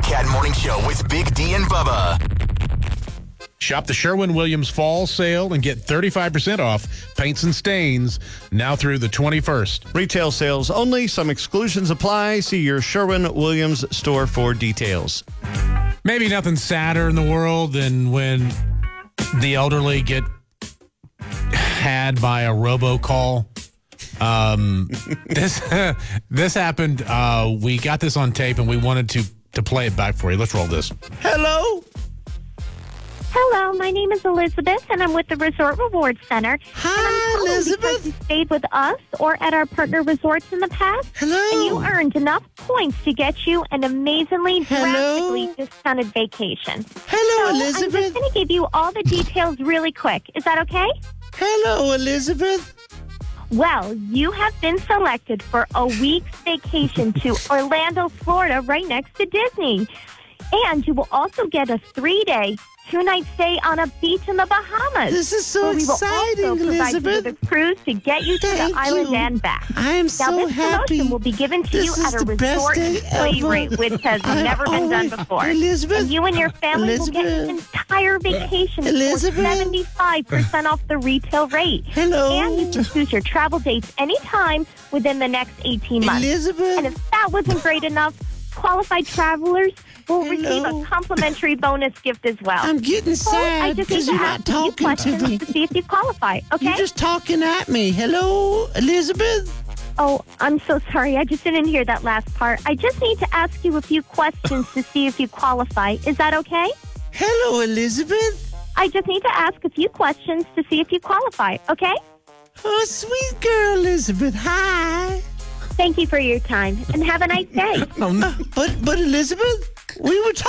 Cat Morning Show with Big D and Bubba. Shop the Sherwin-Williams Fall Sale and get 35% off paints and stains now through the 21st. Retail sales only. Some exclusions apply. See your Sherwin-Williams store for details. Maybe nothing sadder in the world than when the elderly get had by a robocall. This happened. We got this on tape and we wanted to play it back for you. Let's roll this. Hello? Hello, my name is Elizabeth, and I'm with the Resort Rewards Center. Hi, Elizabeth. Because you stayed with us or at our partner resorts in the past. Hello. And you earned enough points to get you an amazingly drastically discounted vacation. Hello, So Elizabeth. I'm just going to give you all the details really quick. Is that okay? Hello, Elizabeth. Well, you have been selected for a week's vacation to Orlando, Florida, right next to Disney. And you will also get a 3-day, 2-night stay on a beach in the Bahamas. This is so where we will exciting, also provide you Elizabeth. with a cruise to get you to the Thank island you. and back. I am Now, so this happy. promotion will be given to This you is at a the best resort day display ever. rate, which has never been done before. Elizabeth. And you and your family will get an entire vacation Elizabeth. for 75% off the retail rate. Hello. And you can choose your travel dates anytime within the next 18 months. Elizabeth. And if that wasn't great enough, qualified travelers will receive a complimentary bonus gift as well. I'm getting So I sad just because need you're to not ask you talking to questions me. to see if you qualify, okay? You're just talking at me. Hello, Elizabeth. Oh, I'm so sorry. I just didn't hear that last part. I just need to ask you a few questions to see if you qualify. Is that okay? Hello, Elizabeth. I just need to ask a few questions to see if you qualify, okay? Oh, sweet girl, Elizabeth. Hi. Thank you for your time, and have a nice day. But Elizabeth, we were talking.